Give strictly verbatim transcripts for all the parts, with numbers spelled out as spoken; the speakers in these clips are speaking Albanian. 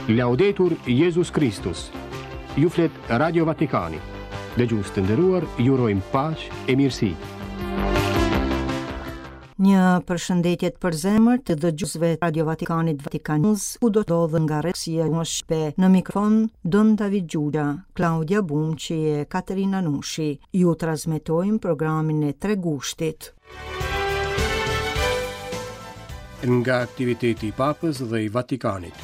Laudetur Jesus Christus. Ju flet Radio Vatikani. Dëgjues të nderuar, ju urojmë paqë e mirësi. Një përshëndetje të përzemërt të dëgjuesve Radio Vatikanit Vatikan News, u do të ndodhë nga Reksia Moshpe, në mikrofon Don David Gjura, Claudia Bumçi e Katerina Nushi. Ju transmetojmë programin e Tre Gushtit. Nga aktiviteti i Papës dhe i Vatikanit.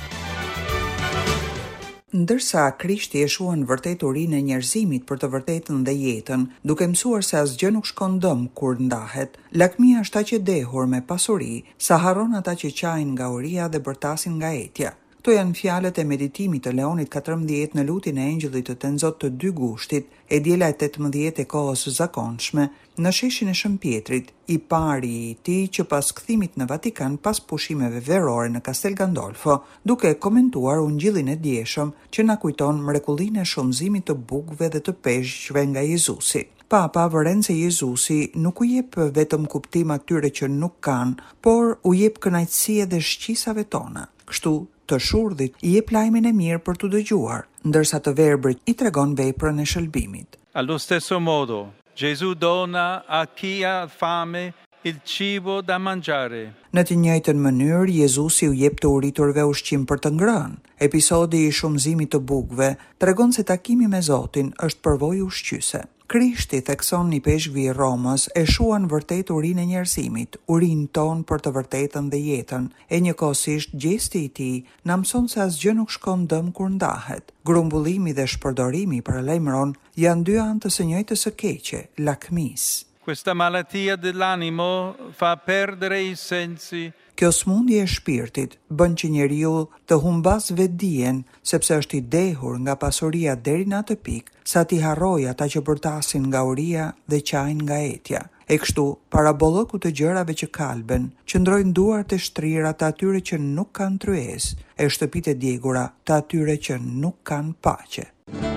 Ndërsa Krishti e shuan vërtet urinë e njerëzimit për të vërtetën dhe jetën, duke mësuar se asgjë nuk shkon dëm kur ndahet, lakmia është aq e dehur me pasuri, sa harron ata që qajnë nga uria dhe bërtasin nga etja. Kto janë fjalët e meditimit të Leonit katërmbëdhjetë në lutjen e Engjëllit të Tenzot të dy gushtit, e diela e tetëmbëdhjetë e kohës së zakonshme, në sheshin e Shën Pjetrit, i pari i tij që pas kthimit në Vatikan pas pushimeve verore në Castel Gandolfo, duke komentuar ungjillin e dieshëm që na kujton mrekullinë e shumëzimit të bukëve dhe të peshqve nga Jezusi. Papa vëren se Jezusi nuk u jep vetëm kuptim atyre që nuk kanë, por u jep kënaqësi edhe shqisave tona. Kështu të shurdhit i jep lajmin e mirë për të dëgjuar, ndërsa të verbrit i tregon veprën e shëlbimit. Allo stesso modo, Gesù dona a chi ha fame il cibo da mangiare. Në të njëjtën mënyrë, Jezusi u jep të uriturve ushqim për të ngrënë. Episodi i shumëzimit të bukëve tregon se takimi me Zotin është përvojë ushqyese. Krishti, thekson një peshkvi i Romës, e shuan vërtet urinë e njerëzimit, urinë ton për të vërtetën dhe jetën, e njëkohësisht gjesti i tij na mëson se asgjë nuk shkon dëm kur ndahet. Grumbullimi dhe shpërdorimi, paralajmëron, janë dy anë të së njëjtës së keqe, lakmisë. Questa malattia dell'animo fa perdere i sensi. Kjo smundje e shpirtit bën që njeriu të humbas vetdijen, sepse është i dehur nga pasuria deri në atë pikë sa ti harrojë ata që bërtasin nga uria dhe qajnë nga etja. E kështu, para bollëku të gjërave që kalben, qëndrojnë duart e shtrira të atyre që nuk kanë tryezë, e shtëpitë e djegura të atyre që nuk kanë paqe.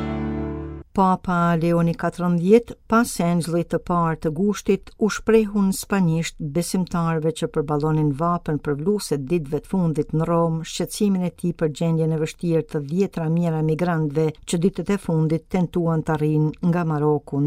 Papa Leoni katërmbëdhjetë, pas engjëllit të parë të gushtit, u shprehu në spanjisht besimtarëve që përballonin vapën për vluse ditëve të fundit në Rom, shqetësimin e tij për gjendjen e vështirë të dhjetra mijëra migrantëve që ditët e fundit tentuan të arrijnë nga Maroku